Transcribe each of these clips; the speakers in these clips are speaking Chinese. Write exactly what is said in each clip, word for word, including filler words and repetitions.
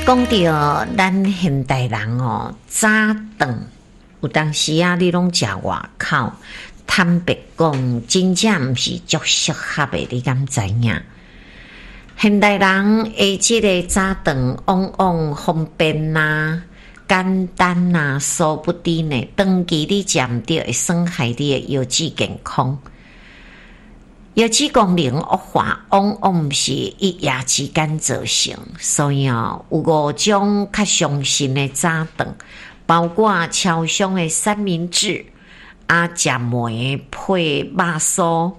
讲到咱现代人哦，早顿有当时啊，你拢食外口，坦白讲，真正毋是足适合的，你敢知影？现代人诶，即个早顿往往方便呐、简单呐、殊不知呢，长期你食毋着会损害你的腰子健康。腰子功能恶化，往往是一夜之间造成，所以哦，有五种较伤身的早顿，包括超商的三明治、啊食糜配肉酥、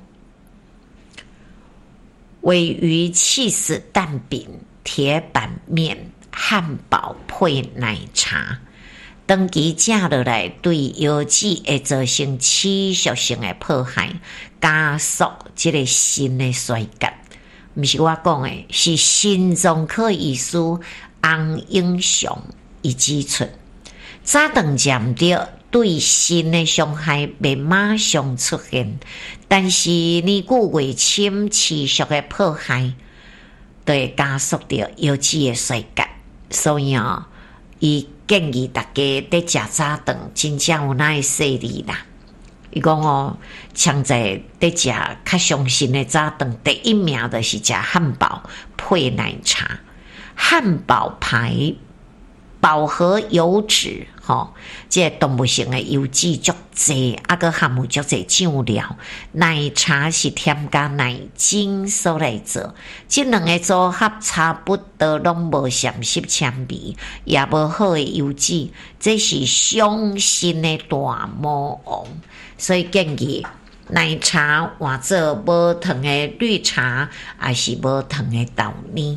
尾鱼起司蛋饼、铁板面、汉堡配奶茶。长期食落来，对腰子会造成持续性的迫害，加速这个心的衰竭。不是我讲的，是心脏科医师洪英雄伊指出，早顿食毋着，对心的伤害未马上出现，但是年久月深持续的迫害，就会加速着腰子的衰竭。所以啊、哦，伊建议大家在食早顿，真正有那会势利啦。伊讲哦，像在在食较伤心的早顿，第一名就是食汉堡配奶茶，汉堡排饱和油脂，吼、哦，即、这个动物性的油脂足济，啊个含有足济酱料。奶茶是添加奶精所来做，即两个组合差不多拢无咸湿纤味，也无好的油脂，这是伤身的大魔王。所以建议奶茶换做无糖的绿茶，还是无糖的豆奶。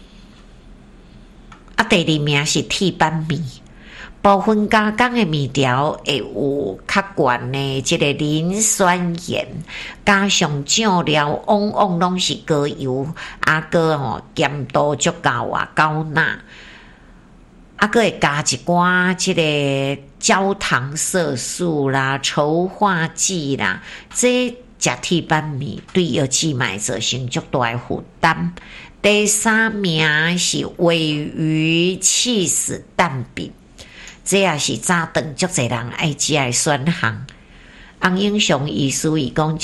啊，第二名是铁板面，部分加工的面条会有较悬的这个磷酸盐，加上酱料往往拢是高油，啊个吼咸度足高啊，高钠，啊个会加一寡这个焦糖色素啦、稠化剂啦，这食铁板面对腰子嘛造成足大的负担。第三名是尾鱼起司蛋饼，这也是早顿足侪人爱食的选项。洪英雄医师伊讲。